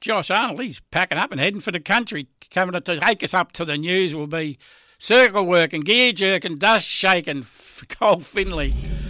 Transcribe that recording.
Josh Arnold, he's packing up and heading for the country. Coming to take us up to the news will be circle work and gear jerk and dust shaking for Cole Finley.